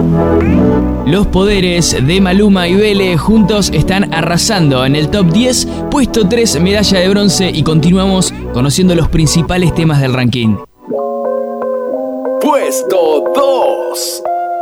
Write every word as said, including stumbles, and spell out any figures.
Los Poderes de Maluma y Vele juntos están arrasando en el top diez, puesto tres, medalla de bronce, y continuamos conociendo los principales temas del ranking. Puesto dos.